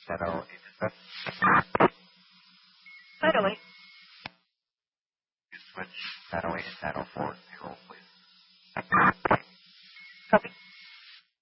Shadow 8. Shadow 8. You switch Shadow 8 to Shadow 40, please.